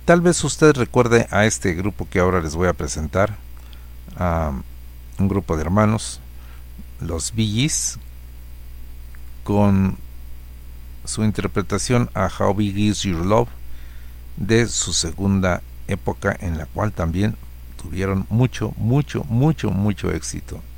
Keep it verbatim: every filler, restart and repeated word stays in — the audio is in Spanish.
tal vez usted recuerde a este grupo que ahora les voy a presentar, a un grupo de hermanos, los Bee Gees, con su interpretación a How Big Is Your Love, de su segunda época, en la cual también tuvieron mucho, mucho, mucho, mucho éxito.